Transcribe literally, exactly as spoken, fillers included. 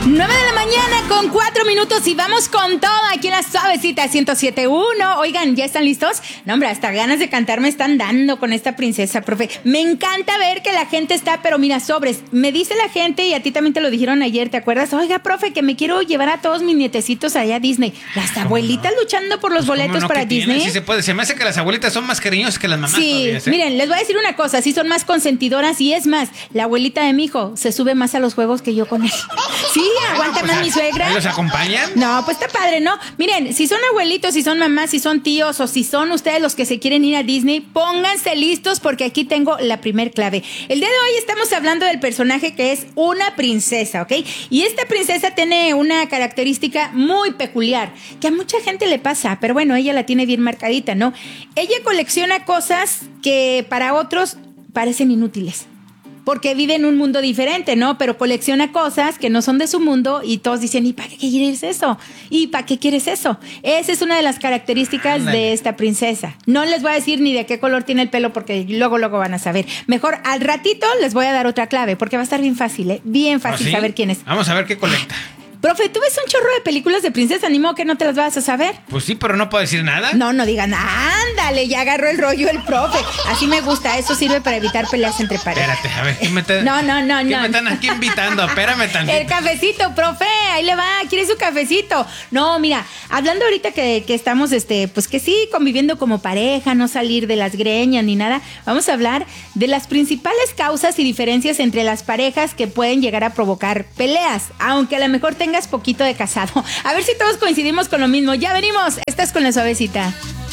nueve de la mañana con cuatro minutos y vamos con todo aquí en la Suavecita ciento siete punto uno. Oigan, ¿ya están listos? No, hombre, hasta ganas de cantar me están dando con esta princesa, profe. Me encanta ver que la gente está, pero mira, sobres. Me dice la gente, y a ti también te lo dijeron ayer, ¿te acuerdas? Oiga, profe, que me quiero llevar a todos mis nietecitos allá a Disney. Las abuelitas no? luchando por los pues boletos no, para Disney. Sí se puede. Se me hace que las abuelitas son más cariñosas que las mamás. Sí, todavía, ¿eh? Miren, les voy a decir una cosa. Sí son más consentidoras y es más, la abuelita de mi hijo se sube más a los juegos que yo con él. Sí, aguanta pues, más mi suegra. ¿Los acompañan? No, pues está padre, ¿no? Miren, si son abuelitos, si son mamás, si son tíos o si son ustedes los que se quieren ir a Disney, pónganse listos porque aquí tengo la primer clave. El día de hoy estamos hablando del personaje que es una princesa, ¿ok? Y esta princesa tiene una característica muy peculiar que a mucha gente le pasa, pero bueno, ella la tiene bien marcadita, ¿no? Ella colecciona cosas que para otros parecen inútiles. Porque vive en un mundo diferente, ¿no? Pero colecciona cosas que no son de su mundo y todos dicen, ¿y para qué quieres eso? ¿Y para qué quieres eso? Esa es una de las características Ándale. de esta princesa. No les voy a decir ni de qué color tiene el pelo porque luego, luego van a saber. Mejor al ratito les voy a dar otra clave porque va a estar bien fácil, ¿eh? Bien fácil ¿Ah, sí? saber quién es. Vamos a ver qué colecta. Profe, ¿tú ves un chorro de películas de princesa? Ni modo que no te las vas a saber. Pues sí, pero no puedo decir nada. No, no digan, ándale, ya agarró el rollo el profe. Así me gusta, eso sirve para evitar peleas entre parejas. Espérate, a ver, ¿qué me están, no, no, no, ¿qué no. me están aquí invitando? Espérame tantito. El cafecito, profe, ahí le va, ¿quiere su cafecito? No, mira, hablando ahorita que, que estamos, este, pues que sí, conviviendo como pareja, no salir de las greñas ni nada, vamos a hablar de las principales causas y diferencias entre las parejas que pueden llegar a provocar peleas, aunque a lo mejor tengas poquito de casado. A ver si todos coincidimos con lo mismo. Ya venimos. Estás con la Suavecita.